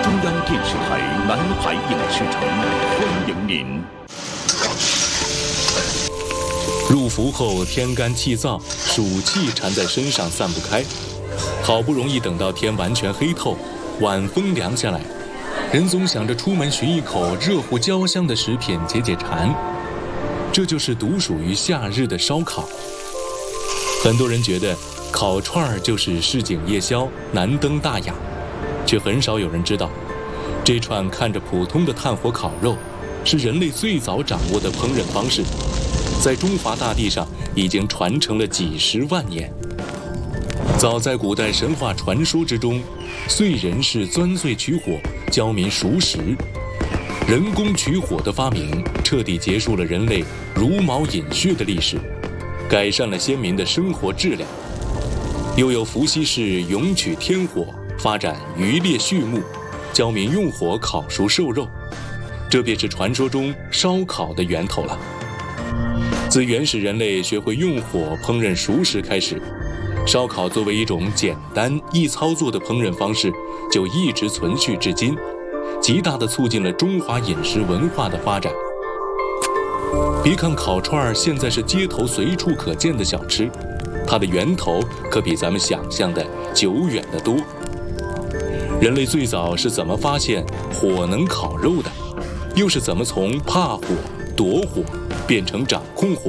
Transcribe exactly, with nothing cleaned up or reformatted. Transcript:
中央电视台南海影视城欢迎您。 入伏后天干气燥，暑气缠在身上散不开，好不容易等到天完全黑透，晚风凉下来，人总想着出门寻一口热乎焦香的食品解解馋，这就是独属于夏日的烧烤。很多人觉得烤串儿就是市井夜宵，难登大雅，却很少有人知道，这串看着普通的炭火烤肉，是人类最早掌握的烹饪方式，在中华大地上已经传承了几十万年。早在古代神话传说之中，燧人是钻燧取火，教民熟食。人工取火的发明，彻底结束了人类茹毛饮血的历史，改善了先民的生活质量。又有伏羲氏咏取天火，发展渔猎畜牧，教民用火烤熟瘦肉，这便是传说中烧烤的源头了。自原始人类学会用火烹饪熟食开始，烧烤作为一种简单易操作的烹饪方式，就一直存续至今，极大地促进了中华饮食文化的发展。别看烤串现在是街头随处可见的小吃，它的源头可比咱们想象的久远得多。人类最早是怎么发现火能烤肉的？又是怎么从怕火、躲火变成掌控火？